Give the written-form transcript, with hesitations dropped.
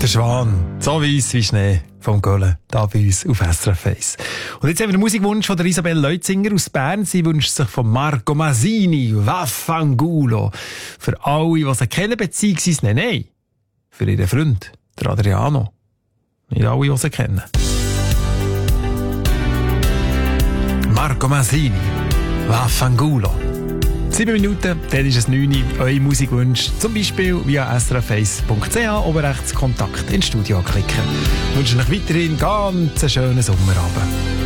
Der Schwan, so weiss wie Schnee vom Göllen, da bei uns auf SRF 1. Und jetzt haben wir den Musikwunsch von der Isabel Leutzinger aus Bern. Sie wünscht sich von Marco Masini, Vaffangulo. Für alle, die sie kennen, beziehungsweise nein, für ihren Freund, der Adriano. Nicht alle, die sie kennen. Marco Masini, Vaffangulo. 7 Minuten, dann ist es 9 Uhr. Eure Musikwünsche zum Beispiel via srf1.ch oben rechts Kontakt ins Studio klicken. Ich wünsche euch weiterhin ganz einen schönen Sommerabend.